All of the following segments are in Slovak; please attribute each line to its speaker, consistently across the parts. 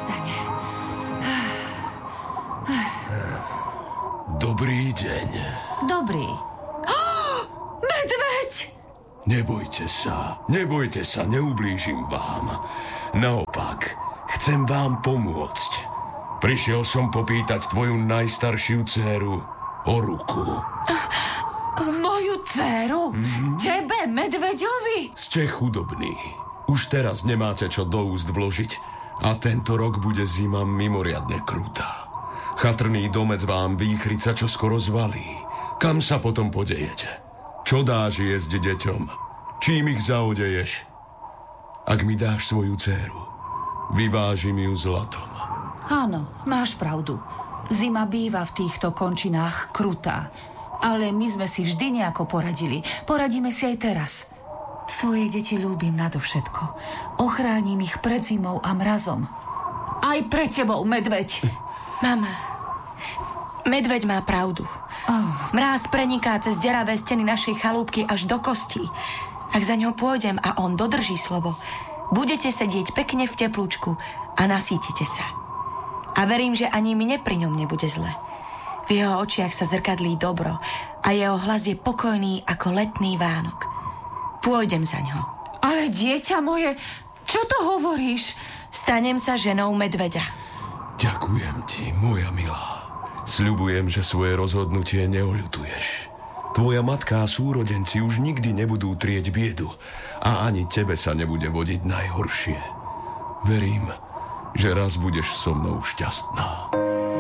Speaker 1: prestane.
Speaker 2: Dobrý deň.
Speaker 1: Dobrý. Medveď!
Speaker 2: Nebojte sa, neublížim vám. Naopak, chcem vám pomôcť. Prišiel som popýtať tvoju najstaršiu dcéru o ruku.
Speaker 1: Moju dcéru? Tebe, medveďovi?
Speaker 2: Ste chudobní. Už teraz nemáte čo do úst vložiť a tento rok bude zima mimoriadne krutá. Chatrný domec vám výchrica čo skoro zvalí. Kam sa potom podejete? Čo dáš jesť deťom? Čím ich zaodeješ? Ak mi dáš svoju dcéru, vyvážim ju zlatom.
Speaker 1: Áno, máš pravdu. Zima býva v týchto končinách krutá. Ale my sme si vždy nejako poradili. Poradíme si aj teraz. Svoje deti ľúbim nadovšetko. Ochránim ich pred zimou a mrazom. Aj pred tebou, medveď.
Speaker 3: Mama, medveď má pravdu. Mráz preniká cez deravé steny našej chalúbky až do kostí. Ak za ňou pôjdem a on dodrží slovo, budete sedieť pekne v teplúčku a nasítite sa. A verím, že ani mne pri ňom nebude zle. V jeho očiach sa zrkadlí dobro a jeho hlas je pokojný ako letný Vánok. Pôjdem za ňo.
Speaker 1: Ale dieťa moje, čo to hovoríš?
Speaker 3: Stanem sa ženou medveďa.
Speaker 2: Ďakujem ti, moja milá. Sľubujem, že svoje rozhodnutie neoľutuješ. Tvoja matka a súrodenci už nikdy nebudú trieť biedu a ani tebe sa nebude vodiť najhoršie. Verím, že raz budeš so mnou šťastná.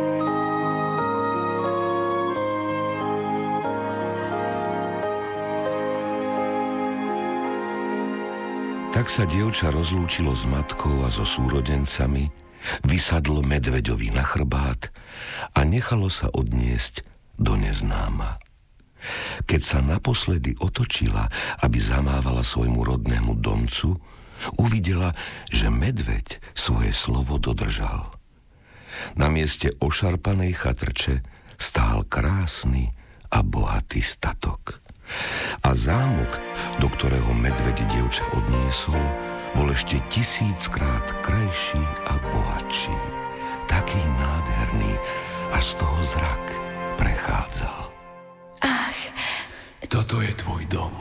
Speaker 4: Tak sa dievča rozlúčilo s matkou a so súrodencami, vysadlo medveďovi na chrbát a nechalo sa odniesť do neznáma. Keď sa naposledy otočila, aby zamávala svojmu rodnému domcu, uvidela, že medveď svoje slovo dodržal. Na mieste ošarpanej chatrče stál krásny a bohatý statok. A zámok, do ktorého medveď dievča odniesol, bol ešte 1000-krát krajší a bohatší. Taký nádherný, až z toho zrak prechádzal.
Speaker 3: Ach,
Speaker 2: toto je tvoj dom.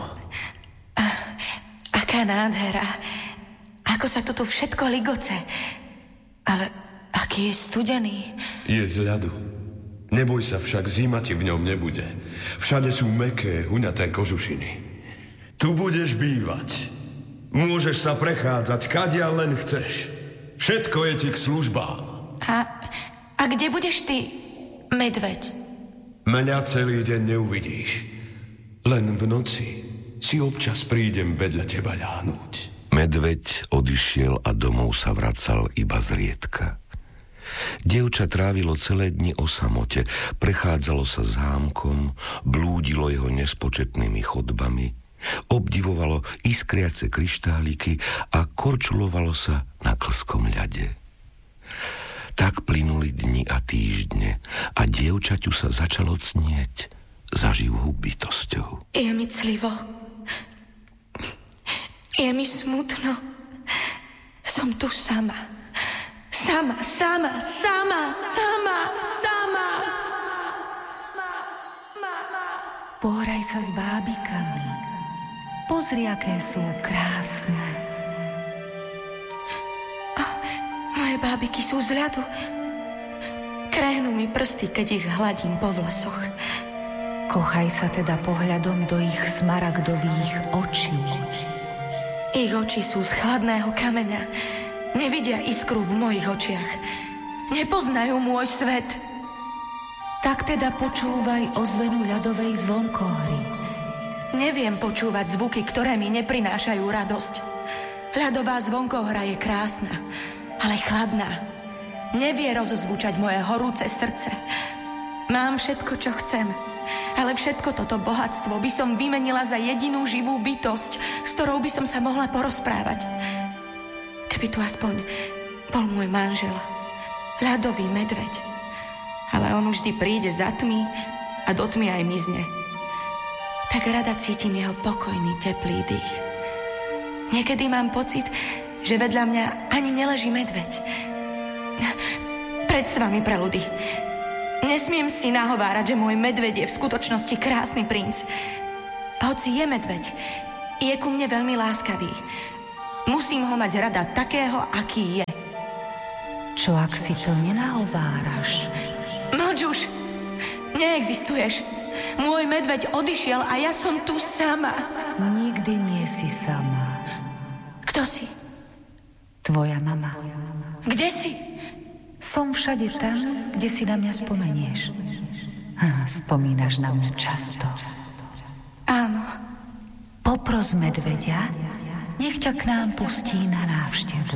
Speaker 3: Aká nádhera. Ako sa tu všetko ligoce. Ale aký je studený.
Speaker 2: Je z ľadu. Neboj sa však, zima ti v ňom nebude. Všade sú mäkké, huňaté kožušiny. Tu budeš bývať. Môžeš sa prechádzať, kadiaľ len chceš. Všetko je ti k službám.
Speaker 3: A kde budeš ty, medveď?
Speaker 2: Mňa celý deň neuvidíš. Len v noci si občas prídem vedľa teba ľahnúť.
Speaker 4: Medveď odišiel a domov sa vracal iba zriedka. Dievča trávilo celé dni o samote, prechádzalo sa zámkom, blúdilo jeho nespočetnými chodbami, obdivovalo iskriace kryštáliky a korčulovalo sa na klskom ľade. Tak plynuli dni a týždne a dievčaťu sa začalo cnieť za živou bytosťou.
Speaker 3: Je mi clivo. Je mi smutno. Som tu sama. Sama.
Speaker 1: Pohraj sa s bábikami. Pozri, aké sú krásne.
Speaker 3: Moje bábiky sú z ľadu. Krehnú mi prsty, keď ich hladím po vlasoch.
Speaker 1: Kochaj sa teda pohľadom do ich smaragdových očí.
Speaker 3: Ich oči sú z chladného kameňa. Nevidia iskru v mojich očiach. Nepoznajú môj svet.
Speaker 1: Tak teda počúvaj ozvenu ľadovej zvonkohry.
Speaker 3: Neviem počúvať zvuky, ktoré mi neprinášajú radosť. Ľadová zvonkohra je krásna, ale chladná. Nevie rozozvučať moje horúce srdce. Mám všetko, čo chcem, ale všetko toto bohatstvo by som vymenila za jedinú živú bytosť, s ktorou by som sa mohla porozprávať. Keby tu aspoň bol môj manžel, ľadový medveď. Ale on vždy príde za tmy a do tmy aj mizne. Tak rada cítim jeho pokojný, teplý dých. Niekedy mám pocit, že vedľa mňa ani neleží medveď. Preď s vami, preludy. Nesmiem si nahovárať, že môj medveď je v skutočnosti krásny princ. Hoci je medveď, je ku mne veľmi láskavý. Musím ho mať rada takého, aký je.
Speaker 1: Čo ak si to nenahováraš?
Speaker 3: Mlč už! Neexistuješ. Môj medveď odišiel a ja som tu sama.
Speaker 1: Nikdy nie si sama.
Speaker 3: Kto si?
Speaker 1: Tvoja mama.
Speaker 3: Kde si?
Speaker 1: Som všade tam, kde si na mňa spomenieš. Spomínaš na mňa často.
Speaker 3: Áno.
Speaker 1: Popros medveďa, nech ťa k nám pustí na návštevu.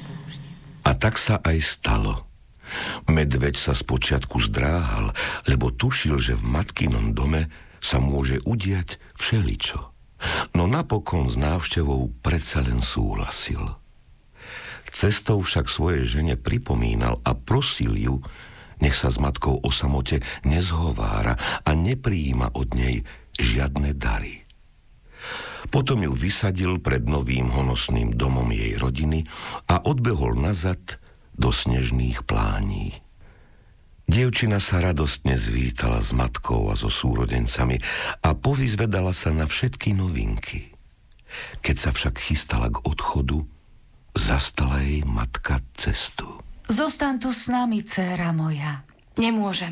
Speaker 4: A tak sa aj stalo. Medveď sa spočiatku zdráhal, lebo tušil, že v matkinom dome sa môže udiať všeličo. No napokon s návštevou predsa len súhlasil. Cestou však svojej žene pripomínal a prosil ju, nech sa s matkou o samote nezhovára a neprijíma od nej žiadne dary. Potom ju vysadil pred novým honosným domom jej rodiny a odbehol nazad do snežných plání. Dievčina sa radostne zvítala s matkou a so súrodencami a povyzvedala sa na všetky novinky. Keď sa však chystala k odchodu, zastala jej matka cestu.
Speaker 1: Zostaň tu s nami, dcéra moja.
Speaker 3: Nemôžem.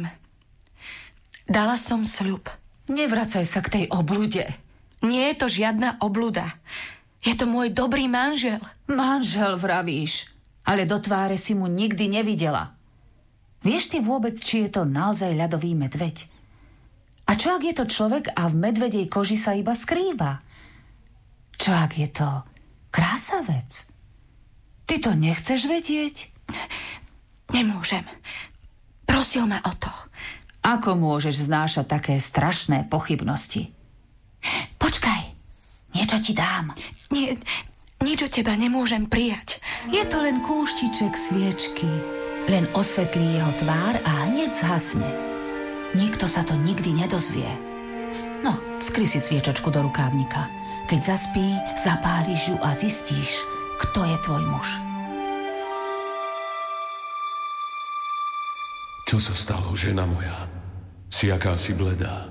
Speaker 3: Dala som sľub.
Speaker 1: Nevracaj sa k tej oblude.
Speaker 3: Nie je to žiadna obluda. Je to môj dobrý manžel.
Speaker 1: Manžel vravíš, ale do tváre si mu nikdy nevidela. Vieš ty vôbec, či je to naozaj ľadový medveď? A čo ak je to človek a v medvedej koži sa iba skrýva? Čo ak je to krásavec? Ty to nechceš vedieť?
Speaker 3: Nemôžem. Prosil ma o to.
Speaker 1: Ako môžeš znášať také strašné pochybnosti?
Speaker 3: Počkaj,
Speaker 1: Niečo ti dám.
Speaker 3: Nie, nič od teba nemôžem prijať.
Speaker 1: Je to len kúštiček sviečky. Len osvetlí jeho tvár a hneď zhasne. Nikto sa to nikdy nedozvie. No, skry si sviečočku do rukávnika. Keď zaspí, zapáliš ju a zistíš, kto je tvoj muž.
Speaker 2: Čo sa stalo, žena moja? Si akási bledá.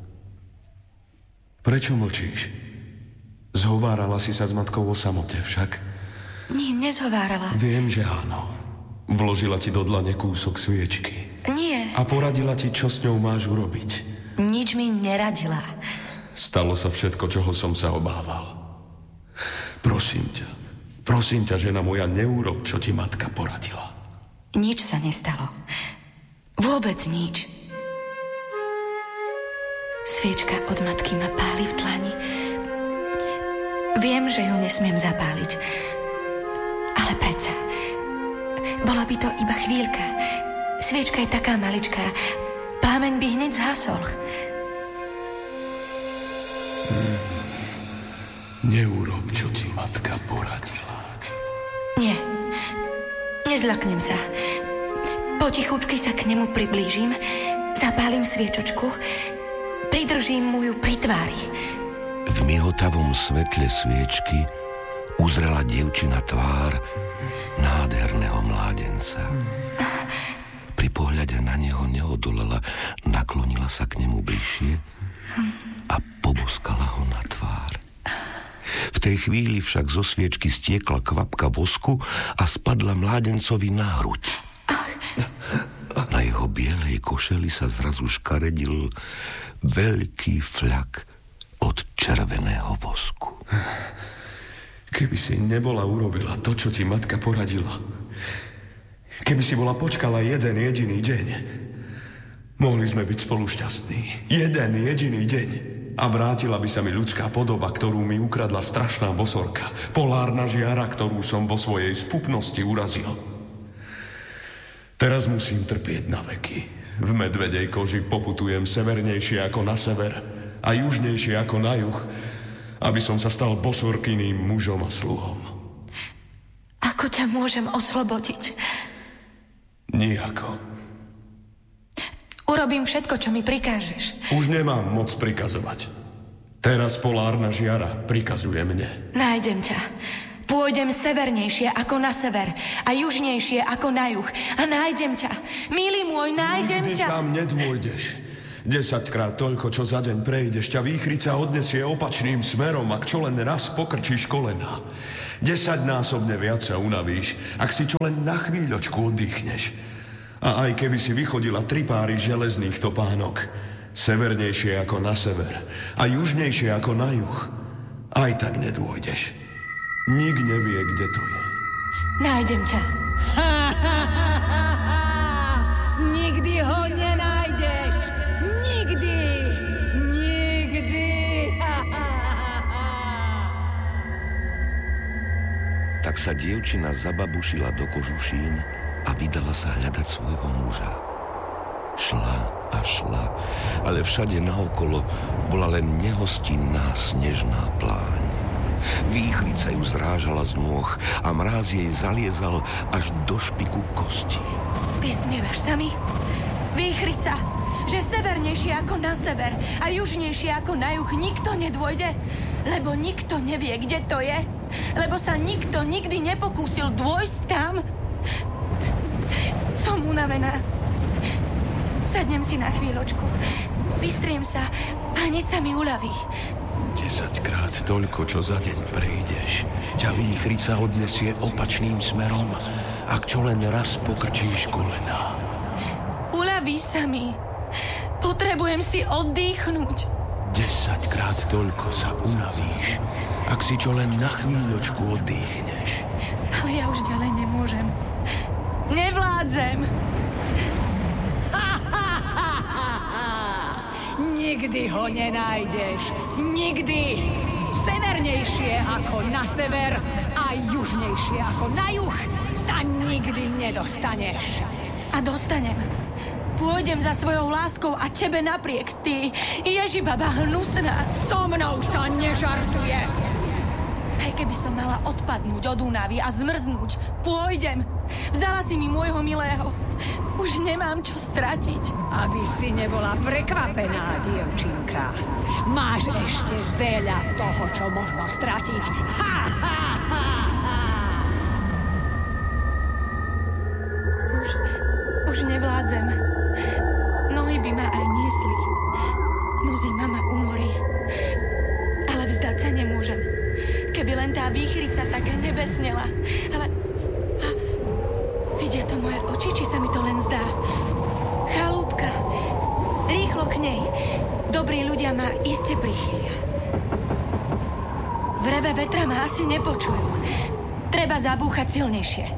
Speaker 2: Prečo mlčíš? Zhovárala si sa s matkou o samote však?
Speaker 3: Nie, nezhovárala.
Speaker 2: Viem, že áno. Vložila ti do dlane kúsok sviečky.
Speaker 3: Nie.
Speaker 2: A poradila ti, čo s ňou máš urobiť.
Speaker 3: Nič mi neradila.
Speaker 2: Stalo sa všetko, čoho som sa obával. Prosím ťa, žena moja, neurob, čo ti matka poradila.
Speaker 3: Nič sa nestalo. Vôbec nič. Sviečka od matky ma páli v dlani. Viem, že ju nesmiem zapáliť. Ale predsa, bola by to iba chvíľka. Sviečka je taká maličká. Plámeň by hneď zhasol.
Speaker 2: Neurob, čo ti matka poradila.
Speaker 3: Nie, nezľaknem sa. Potichučky sa k nemu priblížim, zapálim sviečočku, pridržím mu ju pri tvári.
Speaker 4: V mihotavom svetle sviečky uzrela dievčina tvár nádherného mládenca. Pri pohľade na neho neodolala, naklonila sa k nemu bližšie a poboskala ho na tvár. V tej chvíli však zo sviečky stiekla kvapka vosku a spadla mládencovi na hruď. Na jeho bielej košeli sa zrazu škaredil veľký flak od červeného vosku.
Speaker 2: Keby si nebola urobila to, čo ti matka poradila, keby si bola počkala jeden jediný deň, mohli sme byť spolu šťastní. Jeden jediný deň. A vrátila by sa mi ľudská podoba, ktorú mi ukradla strašná bosorka. Polárna žiara, ktorú som vo svojej spupnosti urazil. Teraz musím trpieť na veky. V medvedej koži poputujem severnejšie ako na sever a južnejšie ako na juh, aby som sa stal bosorkyným mužom a sluhom.
Speaker 3: Ako ťa môžem oslobodiť?
Speaker 2: Nijako.
Speaker 3: Urobím všetko, čo mi prikážeš.
Speaker 2: Už nemám moc prikazovať. Teraz polárna žiara prikazuje mne.
Speaker 3: Nájdem ťa. Pôjdem severnejšie ako na sever a južnejšie ako na juh a nájdem ťa. Milý môj, nájdem
Speaker 2: Nikdy
Speaker 3: ťa.
Speaker 2: tam nedôjdeš. 10-krát toľko, čo za deň prejdeš, ťa výchrica odnesie opačným smerom, ak čo len raz pokrčíš kolena. 10-násobne viac sa unavíš, ak si čo len na chvíľočku oddychneš. A aj keby si vychodila 3 páry železných topánok, severnejšie ako na sever a južnejšie ako na juh, aj tak nedôjdeš. Nik nevie, kde to je.
Speaker 3: Nájdem ťa.
Speaker 1: Nikdy ho nenájdeš. Nikdy. Nikdy.
Speaker 4: Tak sa dievčina zababušila do kožušín a vydala sa hľadať svojho muža. Šla a šla, ale všade naokolo bola len nehostinná snežná pláň. Výchrica ju zrážala z nôh a mráz jej zaliezal až do špiku kostí.
Speaker 3: Vysmievaš sa mi? Výchrica, že severnejšie ako na sever a južnejšie ako na juh nikto nedôjde? Lebo nikto nevie, kde to je? Lebo sa nikto nikdy nepokúsil dôjsť tam? Som unavená. Sadnem si na chvíľočku. Vystriem sa a hneď sa mi uľaví.
Speaker 2: 10-krát toľko, čo za deň prejdeš, ťa výchrica odnesie opačným smerom, ak čo len raz pokrčíš kolena.
Speaker 3: Uľaví sa mi. Potrebujem si oddychnúť.
Speaker 2: 10-krát toľko sa unavíš, ak si čo len na chvíľočku oddychneš.
Speaker 3: Ale ja už ďalej nemôžem. Nevládzem.
Speaker 1: Nikdy ho nenájdeš. Nikdy. Severnejšie ako na sever a južnejšie ako na juh sa nikdy nedostaneš.
Speaker 3: A dostanem. Pôjdem za svojou láskou a tebe napriek, ty Ježibaba hnusná.
Speaker 1: So mnou sa nežartuje.
Speaker 3: Aj keby som mala odpadnúť od únavy a zmrznúť, pôjdem. Vzala si mi môjho milého. Už nemám čo stratiť.
Speaker 1: Aby si nebola prekvapená, dievčinka. Máš ešte veľa toho, čo možno stratiť. Ha, ha, ha, ha.
Speaker 3: Už nevládzem. Nohy by ma aj niesli. Nozima ma umorí. Ale vzdať sa nemôžem. Keby len tá výchrica tak nebesnela. Ale... Vidia to moje oči, či sa mi to len zdá? Chalúbka. Rýchlo k nej. Dobrí ľudia ma iste prichylia. Vreve vetra ma asi nepočujú. Treba zabúchať silnejšie.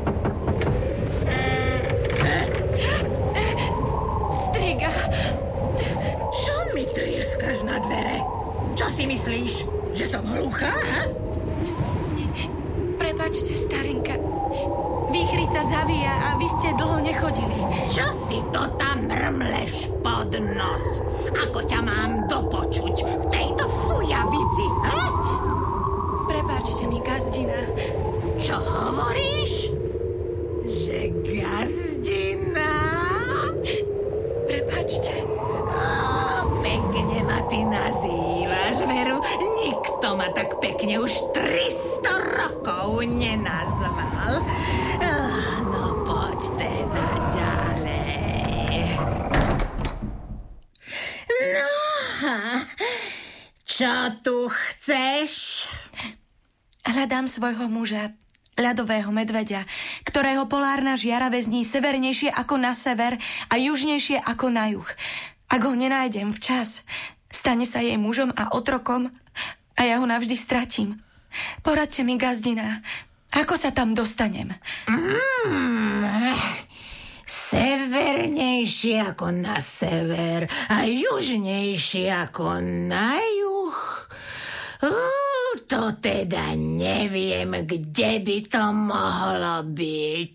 Speaker 3: Striga.
Speaker 5: Čo mi trieskaš na dvere? Čo si myslíš? Že som hluchá, ha?
Speaker 3: Prepáčte, starinka. Výchrica zavíja a vy ste dlho nechodili.
Speaker 5: Čo si to tam mrmleš pod nos? Ako ťa mám dopočuť v tejto fujavici, ha?
Speaker 3: Prepáčte mi, gazdina.
Speaker 5: Čo hovoríš? Že gazdina?
Speaker 3: Prepáčte.
Speaker 5: Pekne ma ty nazývaš, veru? Nikto ma tak pekne už 300 rokov nenazval. No poď teda ďalej. No, čo tu chceš?
Speaker 3: Hľadám svojho muža, ľadového medveďa, ktorého polárna žiara vezní severnejšie ako na sever a južnejšie ako na juh. Ak ho nenájdem včas, stane sa jej mužom a otrokom a ja ho navždy stratím. Poradte mi, gazdina, ako sa tam dostanem?
Speaker 5: Severnejšie ako na sever a južnejšie ako na juh. To teda neviem, kde by to mohlo byť.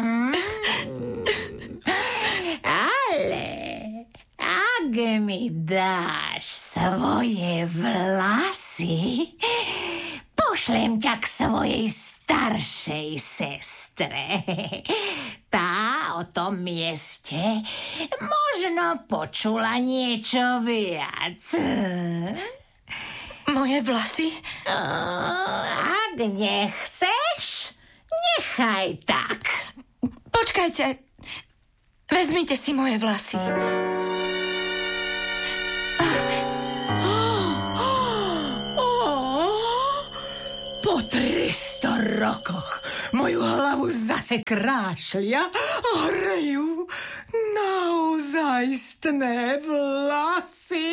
Speaker 5: Ale ak mi dáš svoje vlasy, pošlem ťa k svojej staršej sestre. Tá o tom mieste možno počula niečo viac.
Speaker 3: Moje vlasy?
Speaker 5: Ak nechceš, nechaj tak.
Speaker 3: Počkajte. Vezmite si moje vlasy.
Speaker 5: Po 300 rokoch moju hlavu zase krášlia a hrejú naozajstné vlasy.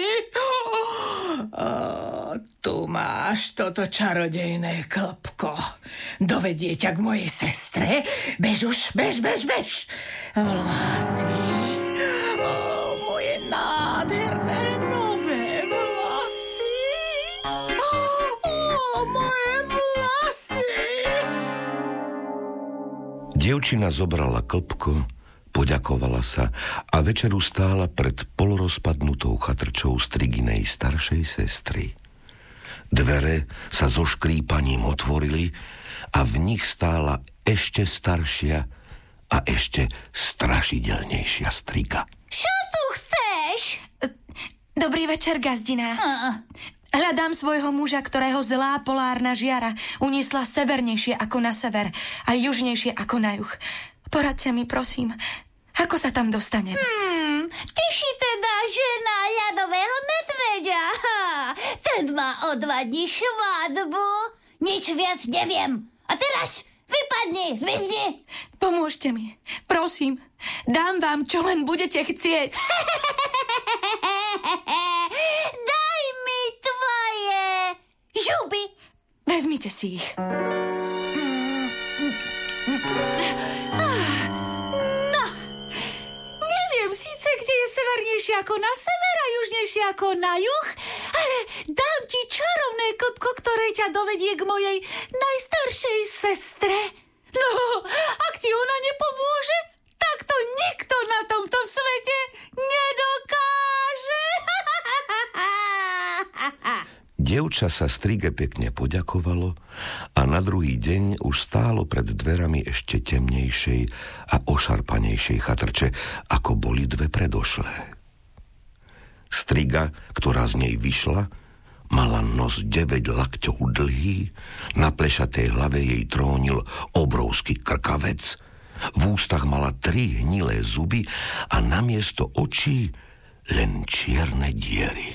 Speaker 5: Tu máš toto čarodejné klpko. Dovedie ťa k mojej sestre. Bež už, bež. Vlasy. Moje nádherné nové vlasy. Moje vlasy.
Speaker 4: Dievčina zobrala klpko, poďakovala sa a večeru stála pred polorozpadnutou chatrčou Striginej staršej sestry. Dvere sa so škrípaním otvorili a v nich stála ešte staršia a ešte strašidelnejšia Striga.
Speaker 1: Čo tu chceš?
Speaker 3: Dobrý večer, gazdina. Hľadám svojho muža, ktorého zlá polárna žiara uniesla severnejšie ako na sever a južnejšie ako na juh. Poradte mi, prosím, ako sa tam dostanem?
Speaker 1: Ty si teda žena ľadového medveďa. Ten má o 2 dní svadbu. Nič viac neviem. A teraz vypadni, zmizni.
Speaker 3: Pomôžte mi, prosím. Dám vám, čo len budete chcieť.
Speaker 1: Daj mi tvoje žuby.
Speaker 3: Vezmite si ich.
Speaker 1: No, neviem síce, kde je severnejšie ako na sever a južnejšie ako na juh, ale dám ti čarovné klpko, ktoré ťa dovedie k mojej najstaršej sestre. No, ak ti ona nepomôže, tak to nikto na tomto svete nedokáže.
Speaker 4: Dievča sa Strige pekne poďakovalo a na druhý deň už stálo pred dverami ešte temnejšej a ošarpanejšej chatrče, ako boli dve predošlé. Striga, ktorá z nej vyšla, mala nos 9 lakťov dlhý, na plešatej hlave jej trónil obrovský krkavec, v ústach mala 3 hnilé zuby a namiesto očí len čierne diery.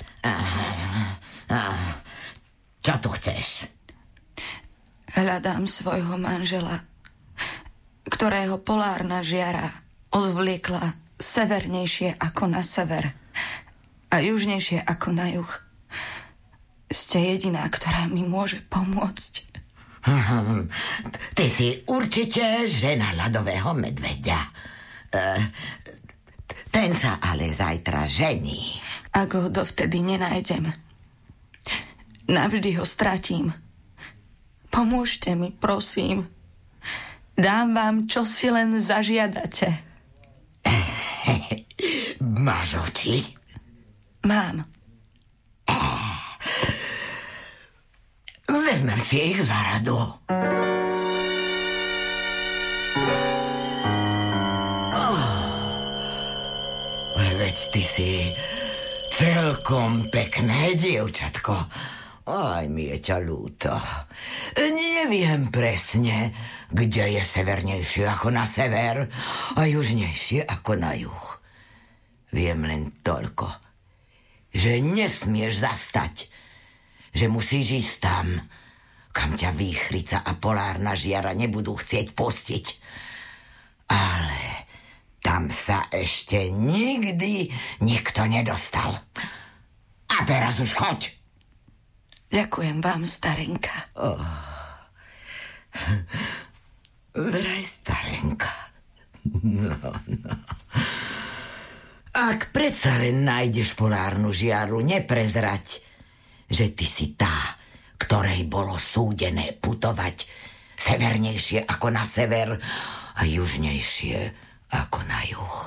Speaker 5: Čo tu chceš?
Speaker 3: Hľadám svojho manžela, ktorého polárna žiara odvliekla severnejšie ako na sever a južnejšie ako na juh. Ste jediná, ktorá mi môže pomôcť.
Speaker 5: Ty si určite žena ľadového medveďa. Ten sa ale zajtra žení.
Speaker 3: Ak ho dovtedy nenájdem, navždy ho stratím. Pomôžte mi, prosím. Dám vám, čo si len zažiadate.
Speaker 5: Máš oči?
Speaker 3: Mám.
Speaker 5: Vezmem si ich za radu. Veď ty si celkom pekné dievčatko. Aj mi je ťa ľúto. Neviem presne, kde je severnejšie ako na sever a južnejšie ako na juh. Viem len toľko, že nesmieš zastať, že musíš ísť tam, kam ťa výchrica a polárna žiara nebudú chcieť pustiť. Ale tam sa ešte nikdy nikto nedostal. A teraz už choď.
Speaker 3: Ďakujem vám, starenka.
Speaker 5: Vraj starenka. No. Ak predsa len nájdeš polárnu žiaru, neprezrať, že ty si tá, ktorej bolo súdené putovať severnejšie ako na sever a južnejšie ako na juh.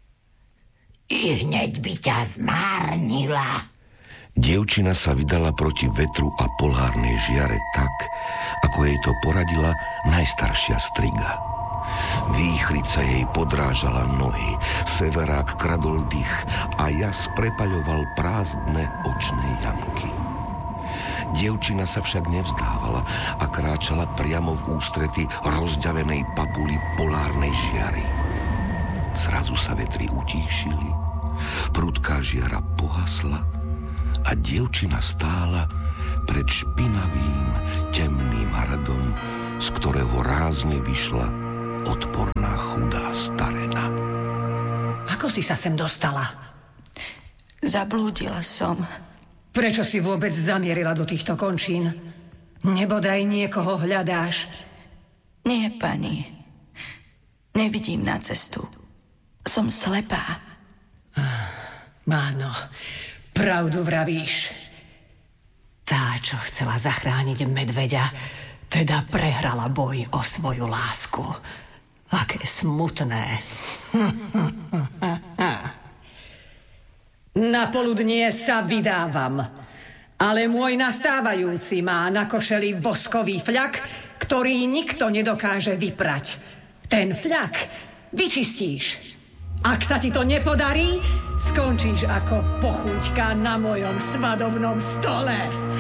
Speaker 5: I hneď by ťa zmárnila.
Speaker 4: Dievčina sa vydala proti vetru a polárnej žiare tak, ako jej to poradila najstaršia Striga. Výchrica jej podrážala nohy, severák kradol dých a jas prepaľoval prázdne očné jamky. Dievčina sa však nevzdávala a kráčala priamo v ústrety rozďavenej papuli polárnej žiary. Zrazu sa vetry utíšili, prudká žiara pohasla a dievčina stála pred špinavým, temným hradom, z ktorého rázne vyšla odporná chudá starena.
Speaker 6: Ako si sa sem dostala?
Speaker 3: Zablúdila som.
Speaker 6: Prečo si vôbec zamierila do týchto končín? Nebodaj niekoho hľadáš?
Speaker 3: Nie, pani. Nevidím na cestu. Som slepá.
Speaker 6: Áno, pravdu vravíš. Tá, čo chcela zachrániť medveďa, teda prehrala boj o svoju lásku. Aké smutné. Na poludnie sa vydávam, ale môj nastávajúci má na košeli voskový fľak, ktorý nikto nedokáže vyprať. Ten fľak vyčistíš. Ak sa ti to nepodarí, skončíš ako pochúťka na mojom svadobnom stole.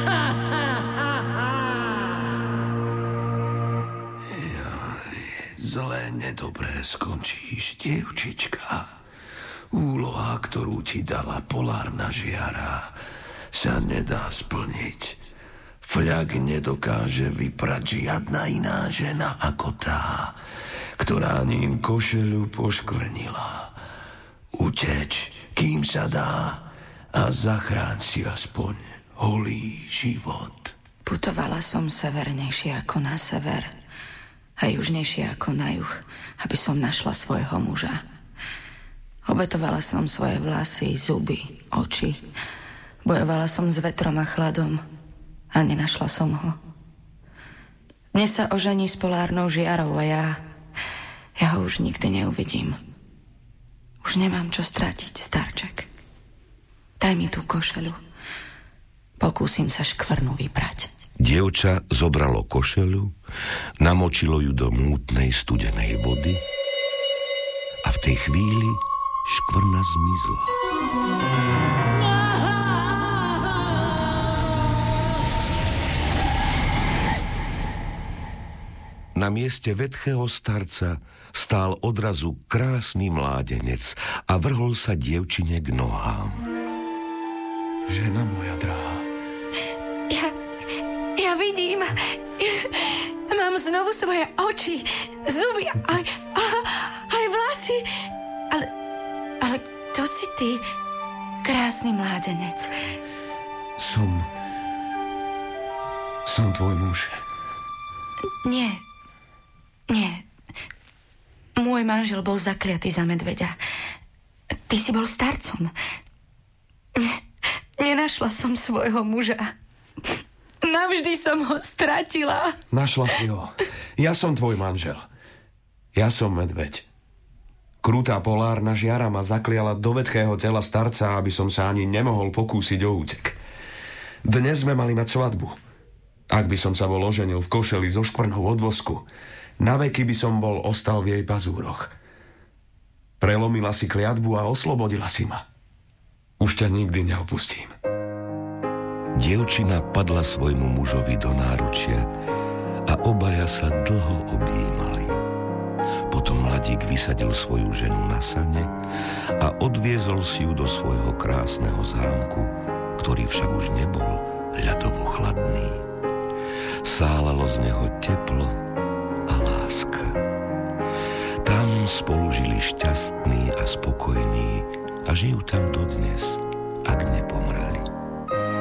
Speaker 2: Zle, nedobré skončíš, dievčička. Úloha, ktorú ti dala polárna žiara, sa nedá splniť. Fľak nedokáže vyprať žiadna iná žena ako tá, ktorá ním košeľu poškvrnila. Uteč, kým sa dá, a zachráň si aspoň holý život.
Speaker 3: Putovala som severnejšie ako na sever a južnejšie ako na juh, aby som našla svojho muža. Obetovala som svoje vlasy, zuby, oči. Bojovala som s vetrom a chladom a nenašla som ho. Dnes sa ožení s polárnou žiarou a ja ho už nikdy neuvidím. Už nemám čo stratiť, starček. Daj mi tú košeľu. Pokúsim sa škvrnu vyprať.
Speaker 4: Dievča zobralo košeľu, namočilo ju do mútnej studenej vody a v tej chvíli škvrna zmizla. Na mieste vetchého starca stál odrazu krásny mládenec a vrhol sa dievčine k nohám.
Speaker 2: Žena moja drahá.
Speaker 3: Ja vidím. Mám znovu svoje oči, zuby, aj vlasy. Ale kto si ty, krásny mládenec?
Speaker 2: Som tvoj muž.
Speaker 3: Nie. Môj manžel bol zakliatý za medveďa. Ty si bol starcom. Nenašla som svojho muža. Navždy som ho stratila.
Speaker 2: Našla si ho. Ja som tvoj manžel. Ja som medveď. Krutá polárna žiara ma zakliala do vetchého tela starca, aby som sa ani nemohol pokúsiť o útek. Dnes sme mali mať svadbu. Ak by som sa bol oženil v košeli so škvrnou od vosku, naveky by som bol ostal v jej pazúroch. Prelomila si kliatbu a oslobodila si ma. Už ťa nikdy neopustím.
Speaker 4: Dievčina padla svojmu mužovi do náručia a obaja sa dlho objímali. Potom mladík vysadil svoju ženu na sane a odviezol si ju do svojho krásneho zámku, ktorý však už nebol ľadovo chladný. Sálalo z neho teplo a láska. Tam spolu žili šťastní a spokojní a žijú tam dodnes, ak nepomrú.